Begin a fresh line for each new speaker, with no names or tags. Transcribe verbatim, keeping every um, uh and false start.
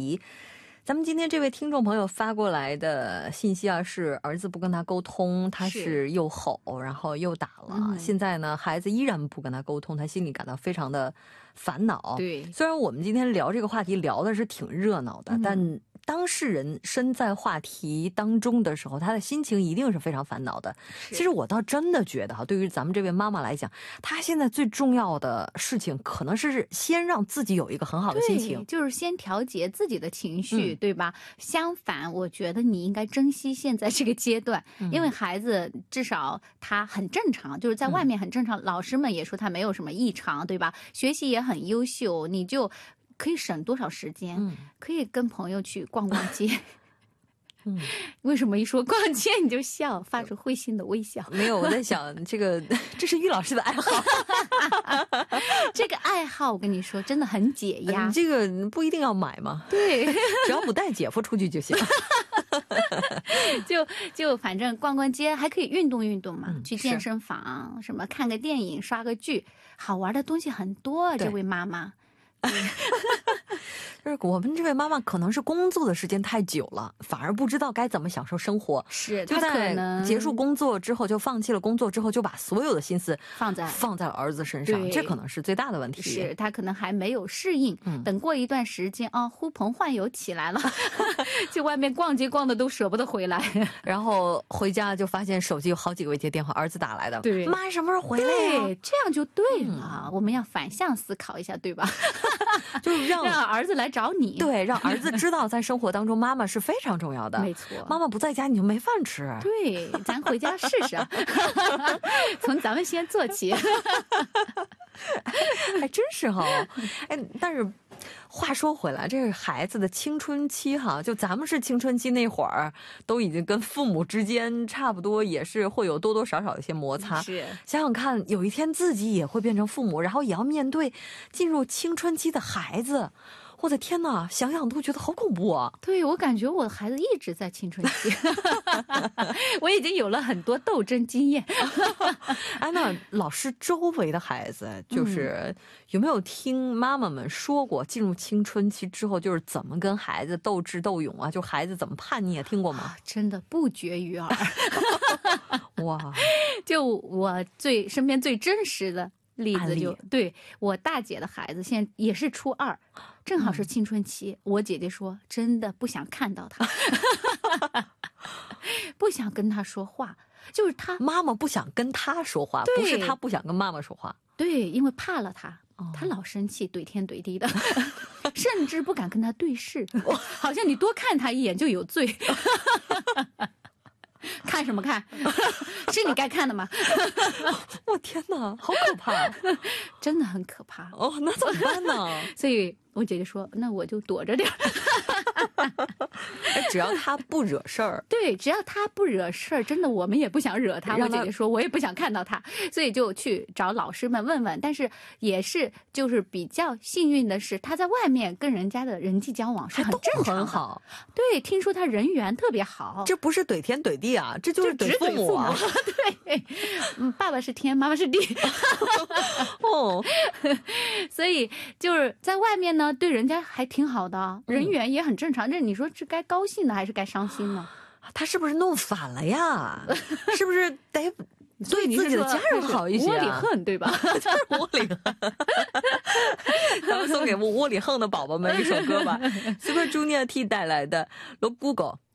题。咱们今天这位听众朋友发过来的信息啊，是儿子不跟他沟通，他是又吼然后又打了、嗯、现在呢孩子依然不跟他沟通，他心里感到非常的烦恼。对，虽然我们今天聊这个话题聊的是挺热闹的、嗯、但当事人身在话题当中的时候，他的心情一定是非常烦恼的。其实我倒真的觉得哈，对于咱们这位妈妈来讲，她现在最重要的事情可能是先让自己有一个很好的心情，
就是先调节自己的情绪、嗯、对吧？相反我觉得你应该珍惜现在这个阶段、嗯、因为孩子至少他很正常，就是在外面很正常、嗯、老师们也说他没有什么异常，对吧？学习也很优秀，你就可以省多少时间、嗯、可以跟朋友去逛逛街嗯，为什么一说逛街你就笑，发出会心的微笑？
没有，我在想这个这是玉老师的爱好
这个爱好我跟你说真的很解压、嗯、
这个不一定要买嘛，
对，
只要不带姐夫出去就行
就就反正逛逛街还可以运动运动嘛、嗯、去健身房什么看个电影刷个剧，好玩的东西很多。这位妈妈
就是我们这位妈妈可能是工作的时间太久了，反而不知道该怎么享受生活，
是
就在结束工作之后就放弃了工作之后，就把所有的心思放在放在了儿子身上，这可能是最大的问题。
是他可能还没有适应、嗯、等过一段时间啊，呼朋唤友起来了去外面逛街逛的都舍不得回来
然后回家就发现手机有好几个未接电话，儿子打来的，对，妈什么时候回来呀、啊？
对，这样就对了、嗯、我们要反向思考一下，对吧？
就是让
让儿子来找你，
对，让儿子知道在生活当中妈妈是非常重要的。没错，妈妈不在家你就没饭吃。
对，咱回家试试从咱们先做起
还真是哈。哎，但是话说回来，这个孩子的青春期哈，就咱们是青春期那会儿都已经跟父母之间差不多也是会有多多少少一些摩擦。是，想想看有一天自己也会变成父母，然后也要面对进入青春期的孩子，我的天哪，想想都觉得好恐怖啊。
对，我感觉我的孩子一直在青春期我已经有了很多斗争经验
哎，那老师周围的孩子就是有没有听妈妈们说过进入青春期之后就是怎么跟孩子斗智斗勇啊，就孩子怎么叛逆啊，听过吗？啊、
真的不绝于耳
哇，
就我最身边最真实的例子就对，我大姐的孩子现在也是初二，正好是青春期、嗯、我姐姐说真的不想看到他不想跟他说话，就是他
妈妈不想跟他说话，不是他不想跟妈妈说话。
对，因为怕了他、哦、他老生气怼天怼地的甚至不敢跟他对视好像你多看他一眼就有罪看什么看是你该看的吗
我天哪，好可怕
真的很可怕
哦，那怎么办呢
所以我姐姐说那我就躲着点
只要他不惹事儿
对，只要他不惹事儿，真的我们也不想惹他，我姐姐说我也不想看到他，所以就去找老师们问问，但是也是就是比较幸运的是他在外面跟人家的人际交往是很正常的，很好。对，听说他人缘特别好，
这不是怼天怼地啊，这就是怼父母啊
对，嗯，爸爸是天妈妈是地哦，所以就是在外面呢对人家还挺好的，人缘也很正常，这你说是该高兴的还是该伤心呢？
他是不是弄反了呀？是不是得对自己的家人好一些、啊？
窝里横对吧？
就是窝里横。咱们送给窝里横的宝宝们一首歌吧 ，Super Junior T 带来的《Look Google》。